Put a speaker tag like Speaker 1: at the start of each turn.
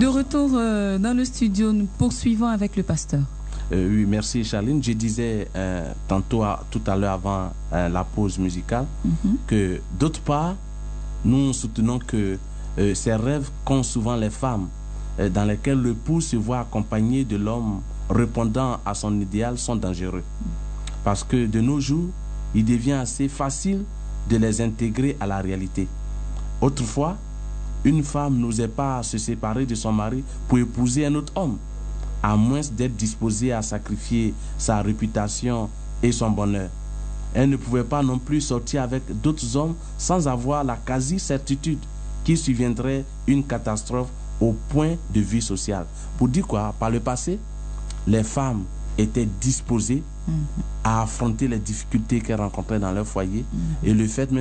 Speaker 1: De retour dans le studio, nous poursuivons avec le pasteur.
Speaker 2: Oui, merci Charline. Je disais tout à l'heure avant la pause musicale que d'autre part, nous soutenons que ces rêves qu'ont souvent les femmes, dans lesquels l'époux se voit accompagné de l'homme répondant à son idéal, sont dangereux. Parce que de nos jours, il devient assez facile de les intégrer à la réalité. Autrefois, une femme n'osait pas se séparer de son mari pour épouser un autre homme, à moins d'être disposée à sacrifier sa réputation et son bonheur. Elle ne pouvait pas non plus sortir avec d'autres hommes sans avoir la quasi-certitude qu'il surviendrait une catastrophe au point de vue social. Pour dire quoi? Par le passé, les femmes étaient disposées à affronter les difficultés qu'elles rencontraient dans leur foyer et le fait même